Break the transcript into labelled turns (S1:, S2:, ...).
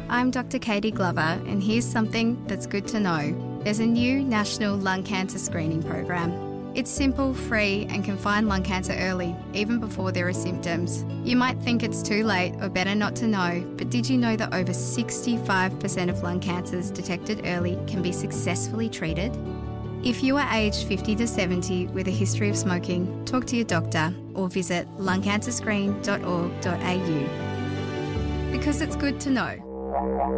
S1: I'm Dr. Katie Glover, and here's something that's good to know. There's a new national lung cancer screening program. It's simple, free, and can find lung cancer early, even before there are symptoms. You might think it's too late or better not to know, but did you know that over 65% of lung cancers detected early can be successfully treated? If you are aged 50 to 70 with a history of smoking, talk to your doctor or visit lungcancerscreen.org.au. Because it's good to know.